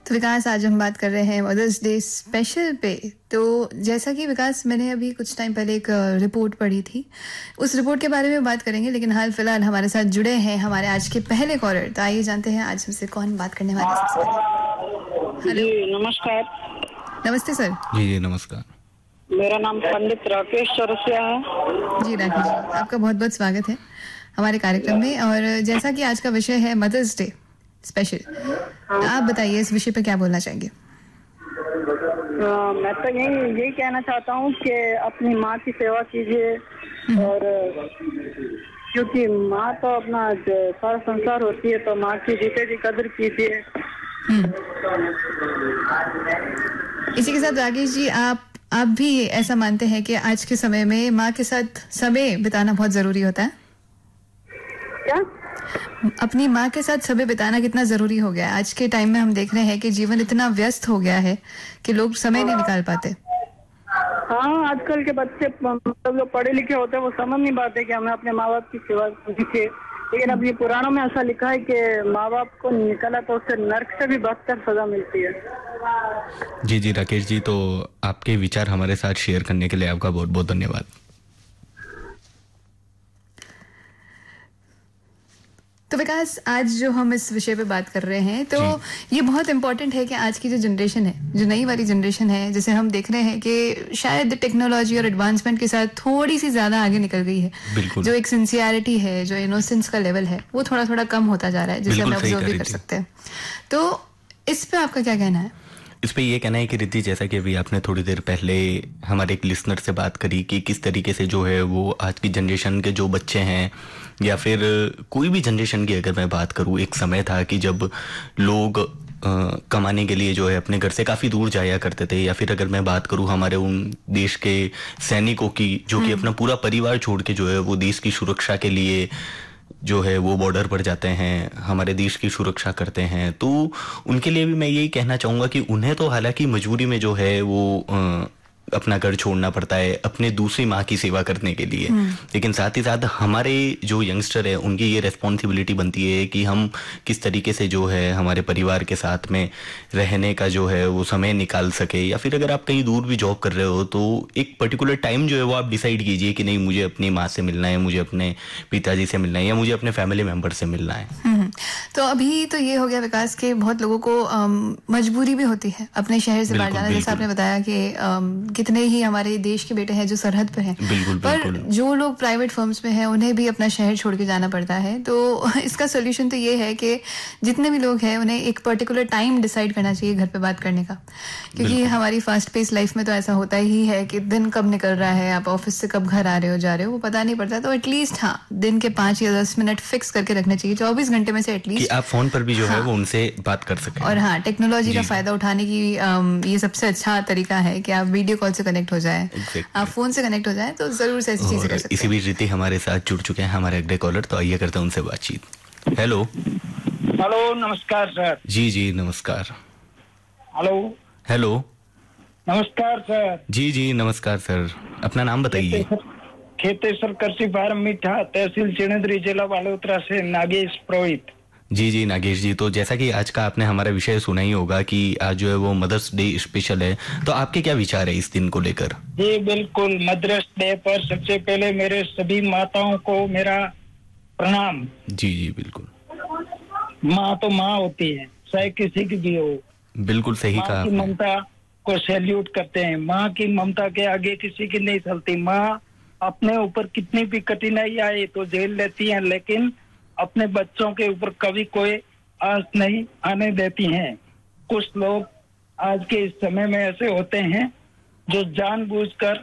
तो विकास, आज हम बात कर रहे हैं मदर्स डे स्पेशल पे। तो जैसा कि विकास, मैंने अभी कुछ टाइम पहले एक रिपोर्ट पढ़ी थी, उस रिपोर्ट के बारे में बात करेंगे, लेकिन हाल फिलहाल हमारे साथ जुड़े हैं हमारे आज के पहले कॉलर। तो आइए जानते हैं आज हमसे कौन बात करने वाले हैं सबसे पहले। हेलो, नमस्कार। नमस्ते सर। जी नमस्कार। मेरा नाम पंडित राकेश चौरसिया है। जी राकेश जी, आपका बहुत बहुत स्वागत है हमारे कार्यक्रम में। और जैसा कि आज का विषय है मदर्स डे स्पेशल, आप बताइए इस विषय पे क्या बोलना चाहेंगे? मैं तो यही कहना चाहता हूँ कि अपनी माँ की सेवा कीजिए, और क्योंकि माँ तो अपना सारा संसार होती है, तो माँ की जीते जी कदर कीजिए। इसी के साथ राकेश जी, आप भी ऐसा मानते हैं कि आज के समय में माँ के साथ समय बिताना बहुत जरूरी होता है? क्या? अपनी माँ के साथ समय बिताना कितना जरूरी हो गया है? आज के टाइम में हम देख रहे हैं कि जीवन इतना व्यस्त हो गया है कि लोग समय नहीं निकाल पाते। हाँ, आजकल के बच्चे मतलब जो पढ़े लिखे होते हैं वो समझ नहीं पाते कि हमें अपने माँ बाप की सेवा करनी चाहिए। लेकिन अब ये पुराणों में ऐसा लिखा है कि माँ बाप को निकाला तो उससे नर्क से भी बदतर सजा मिलती है। जी राकेश जी, तो आपके विचार हमारे साथ शेयर करने के लिए आपका बहुत बहुत धन्यवाद। तो विकास, आज जो हम इस विषय पे बात कर रहे हैं, तो ये बहुत इंपॉर्टेंट है कि आज की जो जनरेशन है, जो नई वाली जनरेशन है, जिसे हम देख रहे हैं कि शायद टेक्नोलॉजी और एडवांसमेंट के साथ थोड़ी सी ज्यादा आगे निकल गई है। जो एक सिंसियरिटी है, जो इनोसेंस का लेवल है, वो थोड़ा थोड़ा कम होता जा रहा है, जिसे हम ऑब्जर्व भी कर सकते हैं। तो इस पे आपका क्या कहना है? इस पे ये कहना है कि रिद्धि, जैसा कि अभी आपने थोड़ी देर पहले हमारे एक लिसनर से बात करी कि किस तरीके से जो है वो आज की जनरेशन के जो बच्चे हैं, या फिर कोई भी जनरेशन की अगर मैं बात करूँ, एक समय था कि जब लोग कमाने के लिए जो है अपने घर से काफ़ी दूर जाया करते थे। या फिर अगर मैं बात करूँ हमारे उन देश के सैनिकों की, जो कि अपना पूरा परिवार छोड़ के जो है वो देश की सुरक्षा के लिए जो है वो बॉर्डर पर जाते हैं, हमारे देश की सुरक्षा करते हैं। तो उनके लिए भी मैं यही कहना चाहूँगा कि उन्हें तो हालांकि मजबूरी में जो है वो अपना घर छोड़ना पड़ता है अपने दूसरी माँ की सेवा करने के लिए, लेकिन साथ ही साथ हमारे जो यंगस्टर है उनकी ये रेस्पॉन्सिबिलिटी बनती है कि हम किस तरीके से जो है हमारे परिवार के साथ में रहने का जो है वो समय निकाल सके। या फिर अगर आप कहीं दूर भी जॉब कर रहे हो तो एक पर्टिकुलर टाइम जो है वो आप डिसाइड कीजिए कि नहीं, मुझे अपनी माँ से मिलना है, मुझे अपने पिताजी से मिलना है, या मुझे अपने फैमिली मेम्बर से मिलना है। तो अभी तो ये हो गया विकास के बहुत लोगों को मजबूरी भी होती है अपने शहर से बाहर जाना। जैसे आपने बताया कि कितने ही हमारे देश के बेटे हैं जो सरहद पे हैं, पर जो लोग प्राइवेट फर्म्स में हैं उन्हें भी अपना शहर छोड़ के जाना पड़ता है। तो इसका सोल्यूशन तो ये है कि जितने भी लोग हैं उन्हें एक पर्टिकुलर टाइम डिसाइड करना चाहिए घर पे बात करने का, क्योंकि हमारी फास्ट पेस लाइफ में तो ऐसा होता ही है कि दिन कब निकल रहा है, आप ऑफिस से कब घर आ रहे हो जा रहे हो, वो पता नहीं पड़ता। तो एटलीस्ट हाँ, दिन के 5 या 10 मिनट फिक्स करके रखना चाहिए 24 घंटे में से एटलीस्ट, कि आप फोन पर भी जो है वो उनसे बात कर सकें। और हाँ, टेक्नोलॉजी का फायदा उठाने की ये सबसे अच्छा तरीका है कि आप वीडियो कॉल से कनेक्ट हो जाए, आप फोन से कनेक्ट हो जाए, तो जरूर से ऐसी चीजें कर सकते हैं। इसी बीच रिद्धि हमारे साथ जुड़ चुके हैं हमारे अगले कॉलर, तो आइए करते हैं उनसे बातचीत। हेलो नमस्कार सर। जी नमस्कार। हेलो नमस्कार सर। जी नमस्कार सर, अपना नाम बताइए। खेतेश्वर कृषि फार्म मीठा, तहसील चिणिद्री, जिला बालोतरा से नागेश पुरोहित। जी नागेश जी, तो जैसा कि आज का आपने हमारा विषय सुना ही होगा कि आज जो है वो मदर्स डे स्पेशल है, तो आपके क्या विचार है इस दिन को लेकर? जी बिल्कुल, मदर्स डे पर सबसे पहले मेरे सभी माताओं को मेरा प्रणाम। जी बिल्कुल। माँ तो माँ होती है, चाहे किसी की भी हो। बिल्कुल सही कहा। माँ की ममता को सैल्यूट करते हैं। माँ की ममता के आगे किसी की नहीं चलती। माँ अपने ऊपर कितनी भी कठिनाई आए तो झेल लेती हैं, लेकिन अपने बच्चों के ऊपर कभी कोई आस नहीं आने देती हैं। कुछ लोग आज के इस समय में ऐसे होते हैं जो जानबूझकर